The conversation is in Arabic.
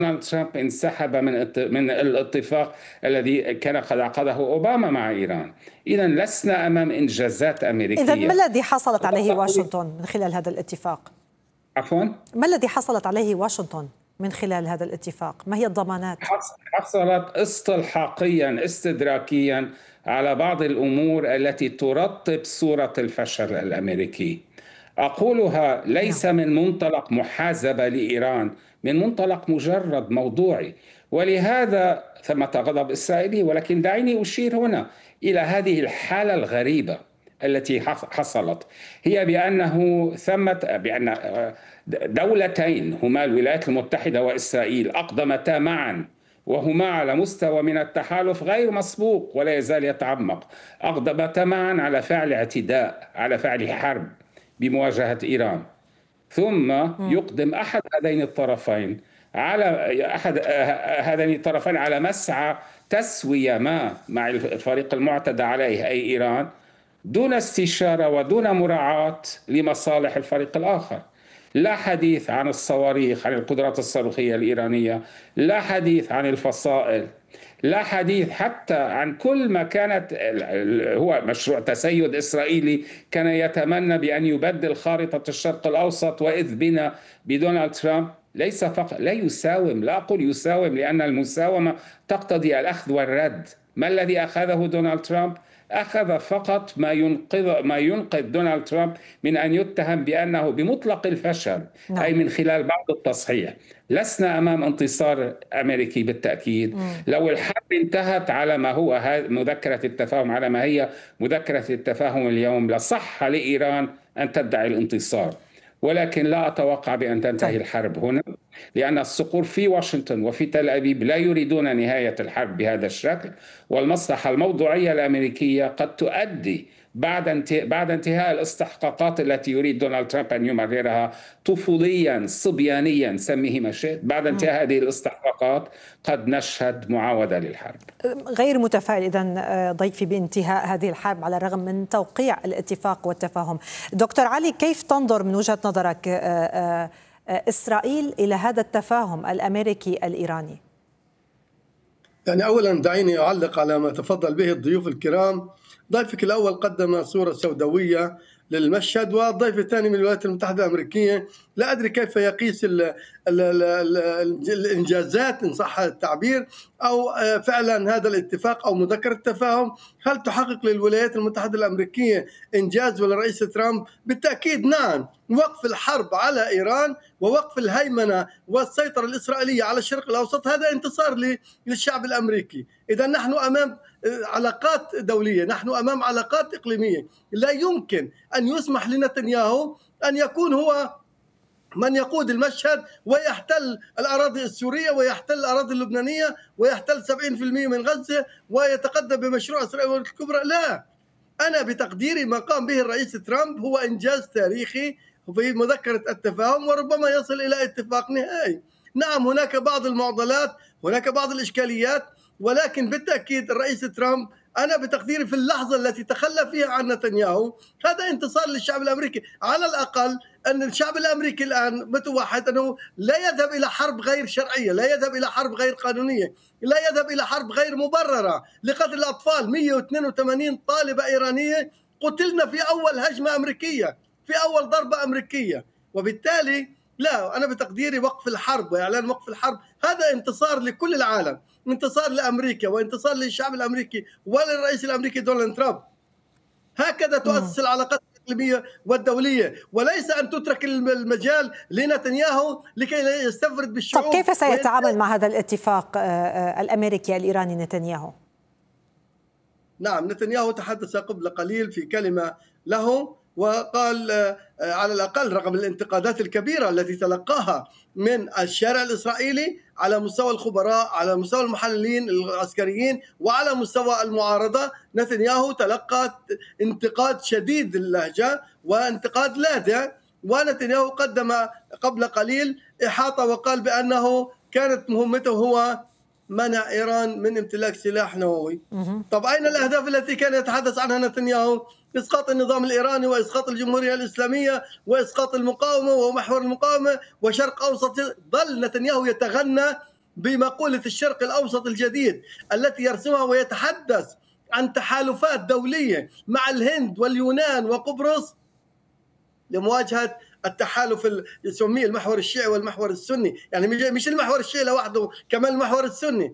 دونالد ترامب انسحب من الاتفاق الذي كان قد عقده أوباما مع إيران. إذا لسنا أمام إنجازات إذا ما أمريكية. الذي حصلت عليه واشنطن من خلال هذا الاتفاق؟ عفوا؟ ما الذي حصلت عليه واشنطن من خلال هذا الاتفاق؟ ما هي الضمانات؟ حصلت استلحاقيا استدراكيا على بعض الأمور التي ترطب صورة الفشل الأمريكي. أقولها ليس من منطلق محازبة لإيران، من منطلق مجرد موضوعي، ولهذا ثمة غضب إسرائيلي. ولكن دعيني أشير هنا إلى هذه الحالة الغريبة التي حصلت، هي بأن دولتين هما الولايات المتحدة وإسرائيل أقدمتا معا، وهما على مستوى من التحالف غير مسبوق ولا يزال يتعمق، أقدمتا معا على فعل اعتداء، على فعل حرب بمواجهة إيران. ثم يقدم أحد هذين الطرفين على مسعى تسوية مع الفريق المعتدى عليه أي إيران، دون استشارة ودون مراعاة لمصالح الفريق الآخر. لا حديث عن الصواريخ، عن القدرات الصاروخية الإيرانية، لا حديث عن الفصائل، لا حديث حتى عن كل ما كانت هو مشروع تسيد إسرائيلي كان يتمنى بأن يبدل خارطة الشرق الأوسط، وإذ بنا بدونالد ترامب ليس فقط لا يساوم، لا أقول يساوم لأن المساومة تقتضي الأخذ والرد. ما الذي أخذه دونالد ترامب؟ أخذ فقط ما ينقذ دونالد ترامب من أن يتهم بأنه بمطلق الفشل، أي من خلال بعض التصحيح. لسنا أمام انتصار أمريكي بالتأكيد. لو الحرب انتهت على ما هو مذكرة التفاهم، على ما هي مذكرة التفاهم اليوم، لصح لإيران أن تدعي الانتصار، ولكن لا أتوقع بأن تنتهي الحرب هنا، لأن الصقور في واشنطن وفي تل أبيب لا يريدون نهاية الحرب بهذا الشكل، والمصلحة الموضوعية الأمريكية قد تؤدي بعد انتهاء الاستحقاقات التي يريد دونالد ترامب أن يمررها طفوليا صبيانيا سميه ما شئت، بعد انتهاء هذه الاستحقاقات قد نشهد معاودة للحرب. غير متفائل إذن ضيفي بانتهاء هذه الحرب على الرغم من توقيع الاتفاق والتفاهم. دكتور علي، كيف تنظر من وجهة نظرك إسرائيل إلى هذا التفاهم الأمريكي الإيراني؟ يعني أولا دعيني أعلق على ما تفضل به الضيوف الكرام. ضيفك الأول قدم صورة سوداوية للمشهد، والضيف الثاني من الولايات المتحدة الأمريكية لا أدري كيف يقيس الإنجازات إن صح التعبير، أو فعلا هذا الاتفاق أو مذكرة التفاهم هل تحقق للولايات المتحدة الأمريكية إنجاز ولرئيس ترامب؟ بالتأكيد نعم. وقف الحرب على إيران ووقف الهيمنة والسيطرة الإسرائيلية على الشرق الأوسط هذا انتصار للشعب الأمريكي. إذا نحن أمام علاقات دولية، نحن أمام علاقات إقليمية. لا يمكن أن يسمح لنتنياهو أن يكون هو من يقود المشهد ويحتل الأراضي السورية ويحتل الأراضي اللبنانية ويحتل 70% من غزة ويتقدم بمشروع إسرائيل الكبرى. لا، أنا بتقديري ما قام به الرئيس ترامب هو إنجاز تاريخي في مذكرة التفاهم، وربما يصل إلى اتفاق نهائي. نعم هناك بعض المعضلات، هناك بعض الإشكاليات، ولكن بالتأكيد الرئيس ترامب أنا بتقديري في اللحظة التي تخلى فيها عن نتنياهو هذا انتصار للشعب الأمريكي. على الأقل أن الشعب الأمريكي الآن متوحد أنه لا يذهب إلى حرب غير شرعية، لا يذهب إلى حرب غير قانونية، لا يذهب إلى حرب غير مبررة لقتل الأطفال. 182 طالبة إيرانية قتلنا في أول هجمة أمريكية، في أول ضربة أمريكية. وبالتالي لا، أنا بتقديري وقف الحرب وإعلان وقف الحرب هذا انتصار لكل العالم، انتصار لأمريكا وانتصار للشعب الأمريكي وللرئيس الأمريكي دونالد ترامب. هكذا تؤسس العلاقات الإقليمية والدولية، وليس أن تترك المجال لنتنياهو لكي لا يستفرد بالشعوب. طب كيف سيتعامل مع هذا الاتفاق الأمريكي الإيراني نتنياهو؟ نعم، نتنياهو تحدث قبل قليل في كلمة له وقال على الأقل رغم الانتقادات الكبيرة التي تلقاها من الشارع الإسرائيلي على مستوى الخبراء، على مستوى المحللين العسكريين، وعلى مستوى المعارضة، نتنياهو تلقى انتقاد شديد اللهجة وانتقاد لاذع. ونتنياهو قدم قبل قليل إحاطة وقال بأنه كانت مهمته هو منع إيران من امتلاك سلاح نووي. طب أين الأهداف التي كان يتحدث عنها نتنياهو؟ إسقاط النظام الإيراني وإسقاط الجمهورية الإسلامية وإسقاط المقاومة ومحور المقاومة وشرق أوسط. ظل نتنياهو يتغنى بمقولة الشرق الأوسط الجديد التي يرسمها، ويتحدث عن تحالفات دولية مع الهند واليونان وقبرص لمواجهة التحالف يسميه المحور الشيعي والمحور السني، يعني مش المحور الشيعي لوحده، كمان المحور السني.